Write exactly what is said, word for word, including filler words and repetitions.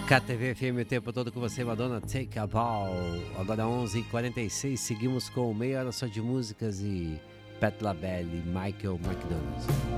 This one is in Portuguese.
K T V F M o tempo todo com você, Madonna, Take a Bow. Agora onze e quarenta e seis, seguimos com meia hora só de músicas e Pat LaBelle e Michael McDonald.